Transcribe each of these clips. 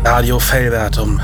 Radio Fellwert um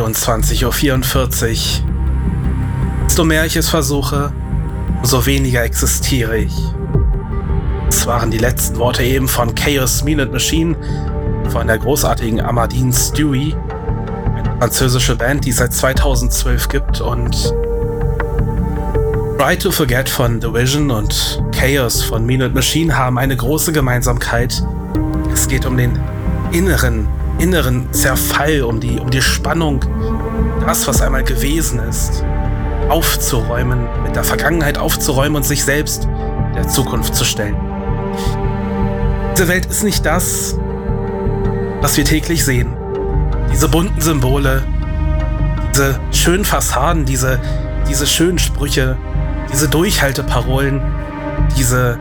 22:44 Uhr. Desto mehr ich es versuche, umso weniger existiere ich. Das waren die letzten Worte eben von Chaos Minute Machine, von der großartigen Amandine Stewie, eine französische Band, die es seit 2012 gibt, und Try to Forget von The Vision und Chaos von Minute Machine haben eine große Gemeinsamkeit. Es geht um den inneren Zerfall, um die Spannung, das, was einmal gewesen ist, aufzuräumen, mit der Vergangenheit aufzuräumen und sich selbst der Zukunft zu stellen. Diese Welt ist nicht das, was wir täglich sehen. Diese bunten Symbole, diese schönen Fassaden, diese schönen Sprüche, diese Durchhalteparolen, diese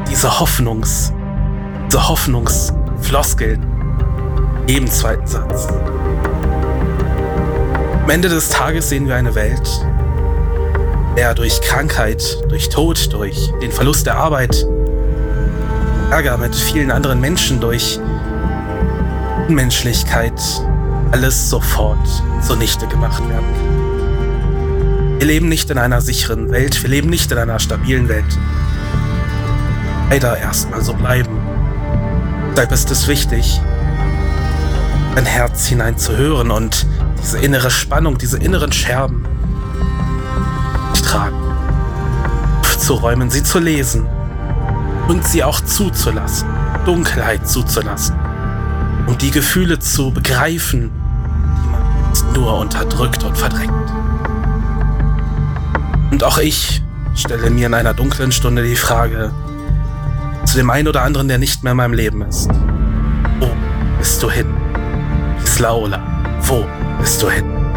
Hoffnungsfloskeln. Im zweiten Satz. Am Ende des Tages sehen wir eine Welt, in der durch Krankheit, durch Tod, durch den Verlust der Arbeit, Ärger mit vielen anderen Menschen, durch Unmenschlichkeit, alles sofort zunichte gemacht werden kann. Wir leben nicht in einer sicheren Welt, wir leben nicht in einer stabilen Welt. Leider erstmal so bleiben. Deshalb ist es wichtig, dein Herz hinein zu hören und diese innere Spannung, diese inneren Scherben zu tragen, aufzuräumen, sie zu lesen und sie auch zuzulassen, Dunkelheit zuzulassen, um die Gefühle zu begreifen, die man nur unterdrückt und verdrängt. Und auch ich stelle mir in einer dunklen Stunde die Frage zu dem einen oder anderen, der nicht mehr in meinem Leben ist: Wo bist du hin? Islaola, wo bist du hin?